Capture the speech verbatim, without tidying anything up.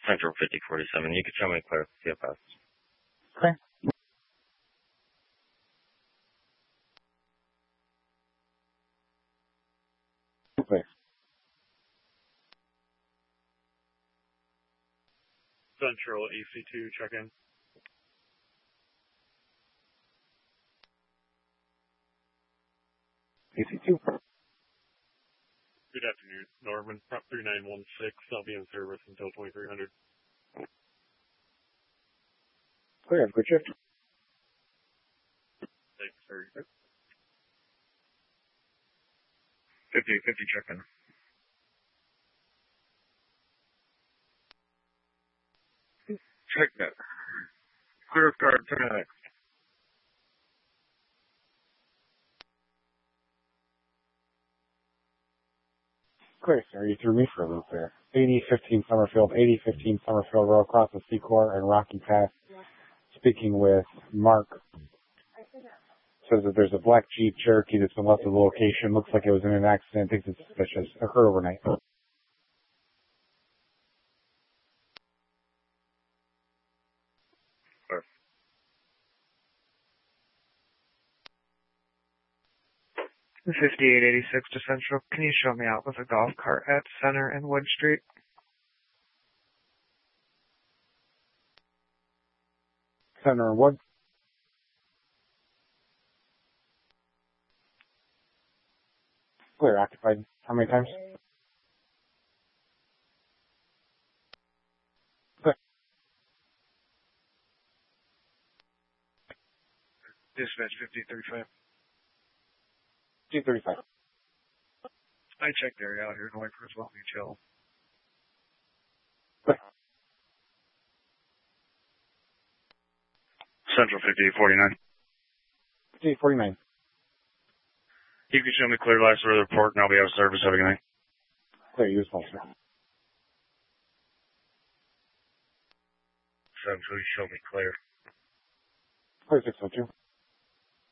Central fifty forty-seven. You can show me clear C F S. Okay. Okay. Central A C two, check in. A C two. Good afternoon, Norman. Prop three nine one six. I'll be in service until twenty-three hundred. Clear. Have a good shift. Thanks, very good. fifty fifty, check in. Check that. Clear guard, turn next. Clear, sir. You threw me for a loop there. eighty fifteen Summerfield, eighty fifteen Summerfield Road, across the Secor and Rocky Pass. Speaking with Mark. Says that there's a black Jeep Cherokee that's been left at the location. Looks like it was in an accident. Thinks it's suspicious. Occurred overnight. Clear. fifty-eight eighty-six to Central. Can you show me out with a golf cart at Center and Wood Street? Center and Wood. Clear. Occupied. How many times? Clear. Dispatch fifty thirty-five. G thirty-five. I checked the area out here in White as well. You chill. Clear. Central fifty forty-nine. G forty-nine. You can show me clear lights for the report, and I'll be out of service. Have a good night. Clear. Use well, sir. Central, you show me clear. Clear six oh two.